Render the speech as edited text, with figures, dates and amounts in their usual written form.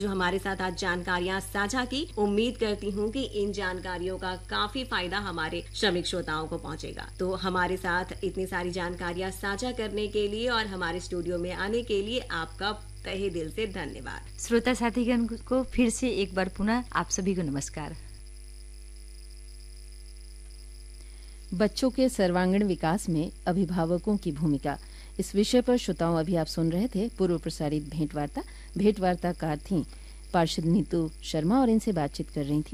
जो हमारे साथ आज जानकारियां साझा की। उम्मीद करती हूं कि इन जानकारियों का काफी फायदा हमारे श्रमिक श्रोताओं को पहुंचेगा। तो हमारे साथ इतनी सारी जानकारियां साझा करने के लिए और हमारे स्टूडियो में आने के लिए आपका तहे दिल से धन्यवाद। श्रोता साथीगण को फिर से एक बार पुनः आप सभी को नमस्कार। बच्चों के सर्वांगीण विकास में अभिभावकों की भूमिका, इस विषय पर श्रोताओं अभी आप सुन रहे थे पूर्व प्रसारित भेंटवार्ता। भेंटवार्ताकार थीं पार्षद नीतू शर्मा और इनसे बातचीत कर रही थी